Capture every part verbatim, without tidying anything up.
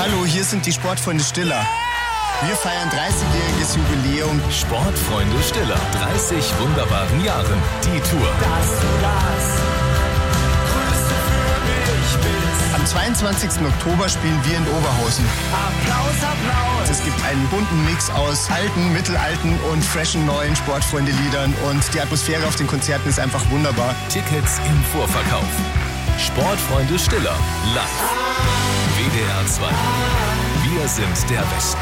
Hallo, hier sind die Sportfreunde Stiller. Wir feiern dreißigjähriges Jubiläum. Sportfreunde Stiller, dreißig wunderbaren Jahren. Die Tour. Dass du das Größte für mich bist. Am zweiundzwanzigsten Oktober spielen wir in Oberhausen. Applaus, Applaus. Es gibt einen bunten Mix aus alten, mittelalten und freshen neuen Sportfreunde-Liedern. Und die Atmosphäre auf den Konzerten ist einfach wunderbar. Tickets im Vorverkauf. Sportfreunde Stiller, live. W D R zwei. Wir sind der Westen.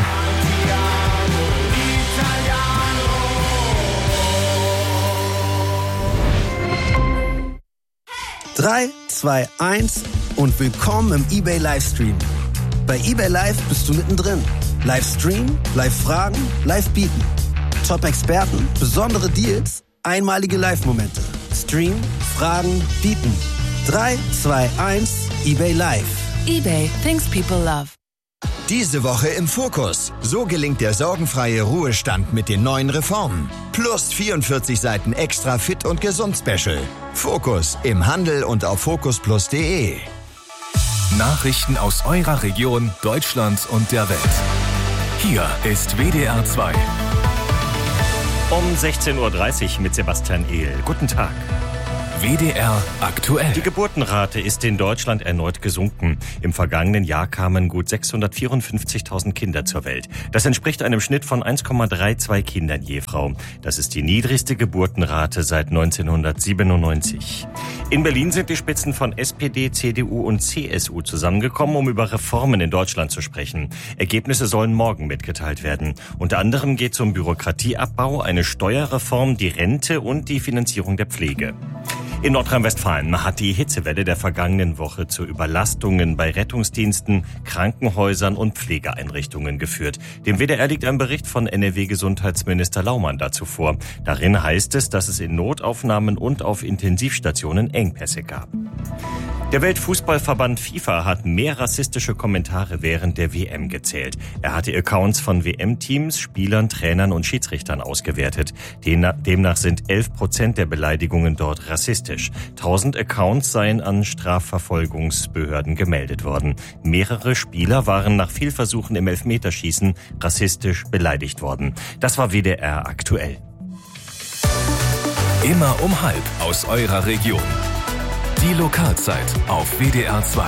drei, zwei, eins und willkommen im eBay Livestream. Bei eBay Live bist du mittendrin. Livestream, Live-Fragen, Live-Bieten. Top-Experten, besondere Deals, einmalige Live-Momente. Stream, Fragen, Bieten. drei, zwei, eins, eBay Live. eBay, things people love. Diese Woche im Fokus. So gelingt der sorgenfreie Ruhestand mit den neuen Reformen. Plus vierundvierzig Seiten extra fit und gesund Special. Fokus im Handel und auf fokus plus punkt de. Nachrichten aus eurer Region, Deutschland und der Welt. Hier ist W D R zwei. Um sechzehn Uhr dreißig mit Sebastian Ehl. Guten Tag. W D R aktuell. Die Geburtenrate ist in Deutschland erneut gesunken. Im vergangenen Jahr kamen gut sechshundertvierundfünfzigtausend Kinder zur Welt. Das entspricht einem Schnitt von eins Komma zweiunddreißig Kindern je Frau. Das ist die niedrigste Geburtenrate seit neunzehnhundertsiebenundneunzig. In Berlin sind die Spitzen von S P D, C D U und C S U zusammengekommen, um über Reformen in Deutschland zu sprechen. Ergebnisse sollen morgen mitgeteilt werden. Unter anderem geht es um Bürokratieabbau, eine Steuerreform, die Rente und die Finanzierung der Pflege. In Nordrhein-Westfalen hat die Hitzewelle der vergangenen Woche zu Überlastungen bei Rettungsdiensten, Krankenhäusern und Pflegeeinrichtungen geführt. Dem W D R liegt ein Bericht von N R W-Gesundheitsminister Laumann dazu vor. Darin heißt es, dass es in Notaufnahmen und auf Intensivstationen Engpässe gab. Der Weltfußballverband FIFA hat mehr rassistische Kommentare während der W M gezählt. Er hat die Accounts von W M-Teams, Spielern, Trainern und Schiedsrichtern ausgewertet. Demnach sind elf Prozent der Beleidigungen dort rassistisch. tausend Accounts seien an Strafverfolgungsbehörden gemeldet worden. Mehrere Spieler waren nach Fehlversuchen im Elfmeterschießen rassistisch beleidigt worden. Das war W D R aktuell. Immer um halb aus eurer Region. Die Lokalzeit auf W D R zwei.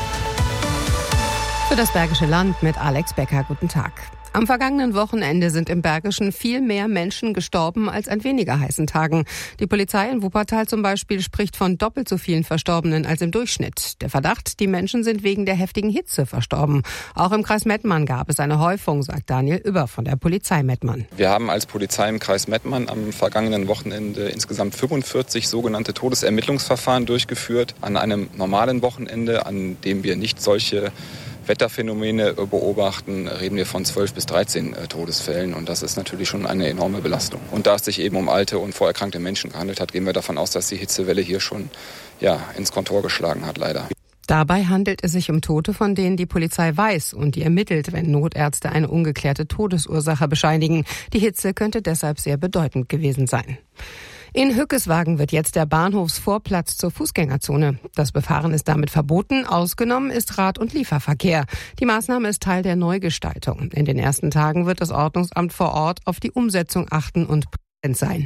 Für das Bergische Land mit Alex Becker. Guten Tag. Am vergangenen Wochenende sind im Bergischen viel mehr Menschen gestorben als an weniger heißen Tagen. Die Polizei in Wuppertal zum Beispiel spricht von doppelt so vielen Verstorbenen als im Durchschnitt. Der Verdacht, die Menschen sind wegen der heftigen Hitze verstorben. Auch im Kreis Mettmann gab es eine Häufung, sagt Daniel Über von der Polizei Mettmann. Wir haben als Polizei im Kreis Mettmann am vergangenen Wochenende insgesamt fünfundvierzig sogenannte Todesermittlungsverfahren durchgeführt. An einem normalen Wochenende, an dem wir nicht solche Wetterphänomene beobachten, reden wir von zwölf bis dreizehn äh, Todesfällen und das ist natürlich schon eine enorme Belastung. Und da es sich eben um alte und vorerkrankte Menschen gehandelt hat, gehen wir davon aus, dass die Hitzewelle hier schon ja, ins Kontor geschlagen hat, leider. Dabei handelt es sich um Tote, von denen die Polizei weiß und die ermittelt, wenn Notärzte eine ungeklärte Todesursache bescheinigen. Die Hitze könnte deshalb sehr bedeutend gewesen sein. In Hückeswagen wird jetzt der Bahnhofsvorplatz zur Fußgängerzone. Das Befahren ist damit verboten, ausgenommen ist Rad- und Lieferverkehr. Die Maßnahme ist Teil der Neugestaltung. In den ersten Tagen wird das Ordnungsamt vor Ort auf die Umsetzung achten und präsent sein.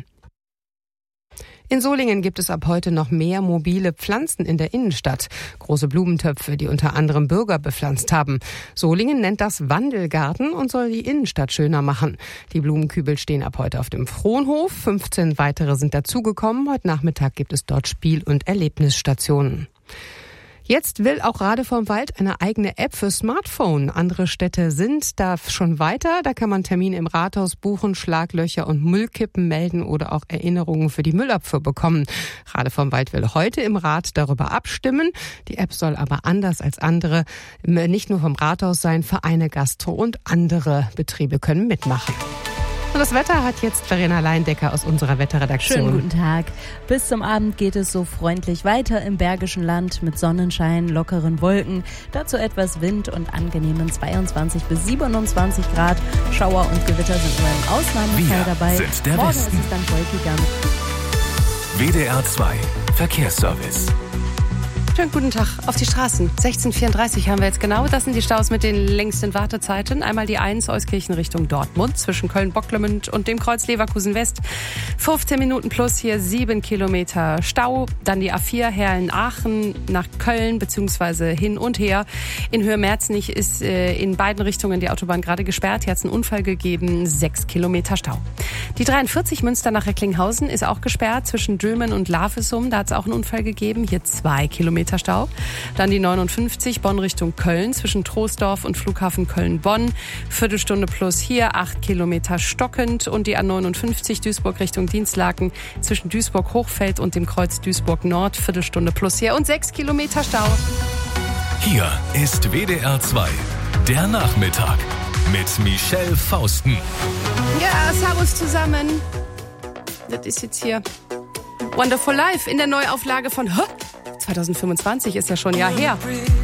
In Solingen gibt es ab heute noch mehr mobile Pflanzen in der Innenstadt. Große Blumentöpfe, die unter anderem Bürger bepflanzt haben. Solingen nennt das Wandelgarten und soll die Innenstadt schöner machen. Die Blumenkübel stehen ab heute auf dem Frohnhof. fünfzehn weitere sind dazugekommen. Heute Nachmittag gibt es dort Spiel- und Erlebnisstationen. Jetzt will auch Rade vom Wald eine eigene App für Smartphone. Andere Städte sind da schon weiter. Da kann man Termine im Rathaus buchen, Schlaglöcher und Müllkippen melden oder auch Erinnerungen für die Müllabfuhr bekommen. Rade vom Wald will heute im Rat darüber abstimmen. Die App soll aber anders als andere nicht nur vom Rathaus sein. Vereine, Gastro und andere Betriebe können mitmachen. Und das Wetter hat jetzt Verena Leindecker aus unserer Wetterredaktion. Schönen guten Tag. Bis zum Abend geht es so freundlich weiter im Bergischen Land mit Sonnenschein, lockeren Wolken. Dazu etwas Wind und angenehmen zweiundzwanzig bis siebenundzwanzig Grad. Schauer und Gewitter sind nur im Ausnahmefall Wir dabei. sind der Morgen Westen. ist es dann wolkiger. W D R zwei Verkehrsservice. Schönen guten Tag auf die Straßen. sechzehn Uhr vierunddreißig haben wir jetzt genau. Das sind die Staus mit den längsten Wartezeiten. Einmal die eins Euskirchen Richtung Dortmund zwischen Köln-Bocklemünd und dem Kreuz Leverkusen-West. fünfzehn Minuten plus hier sieben Kilometer Stau. Dann die A vier Herlen-Aachen nach Köln beziehungsweise hin und her. In Höhe Merznich ist äh, in beiden Richtungen die Autobahn gerade gesperrt. Hier hat es einen Unfall gegeben. sechs Kilometer Stau. Die dreiundvierzig Münster nach Recklinghausen ist auch gesperrt zwischen Dülmen und Lavesum. Da hat es auch einen Unfall gegeben. Hier zwei Kilometer Stau. Dann die neunundfünfzig Bonn Richtung Köln zwischen Troisdorf und Flughafen Köln-Bonn. Viertelstunde plus hier, acht Kilometer stockend. Und die A neunundfünfzig Duisburg Richtung Dienstlaken zwischen Duisburg-Hochfeld und dem Kreuz Duisburg-Nord. Viertelstunde plus hier und sechs Kilometer Stau. Hier ist W D R zwei, der Nachmittag mit Michelle Fausten. Ja, servus zusammen. Das ist jetzt hier Wonderful Life in der Neuauflage von huh? zwanzig fünfundzwanzig ist ja schon ein Jahr her.